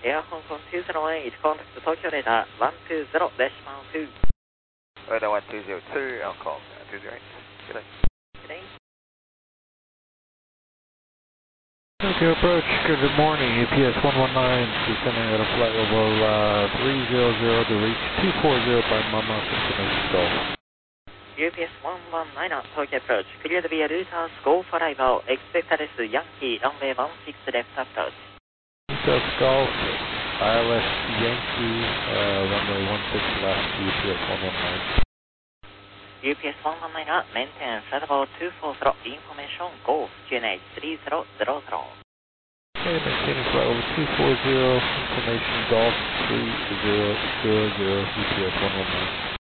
Air Hong Kong 208, contact Tokyo radar 120.2. Radar 1202, Hong Kong 208. Good day. Good day. Tokyo approach, good morning. UPS 119, descending at a flight level 300 to reach 240 by Mama Destination Golf. UPS 119, Tokyo approach, cleared via Routers Golf arrival, expected is Yankee, runway 16 left approach. Routers Golf, ILS Yankee, runway 16 left, UPS 119. UPS 119, maintain flight level 240, information Golf, QNH 3000. Okay, maintaining flight level 240, information Golf 3000, UPS 119.